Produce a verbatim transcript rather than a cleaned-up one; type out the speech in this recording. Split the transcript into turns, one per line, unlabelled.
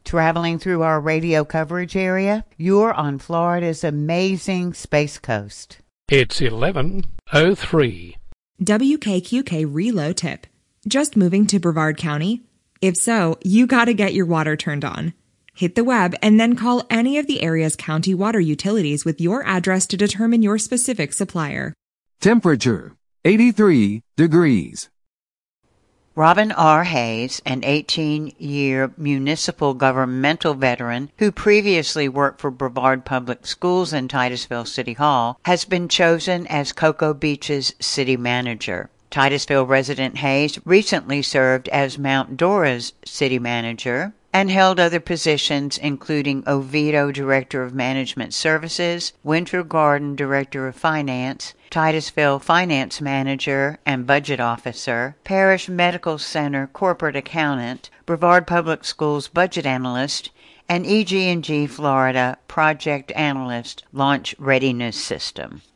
Traveling through our radio coverage area, you're on Florida's amazing Space Coast.
It's eleven oh three.
W K Q K Reload Tip. Just moving to Brevard County? If so, you gotta get your water turned on. Hit the web and then call any of the area's county water utilities with your address to determine your specific supplier.
Temperature, eighty-three degrees.
Robin R. Hayes, an eighteen-year municipal governmental veteran who previously worked for Brevard Public Schools and Titusville City Hall, has been chosen as Cocoa Beach's city manager. Titusville resident Hayes recently served as Mount Dora's city manager and held other positions including Oviedo Director of Management Services, Winter Garden Director of Finance, Titusville Finance Manager and Budget Officer, Parish Medical Center Corporate Accountant, Brevard Public Schools Budget Analyst, and E G and G Florida Project Analyst Launch Readiness System.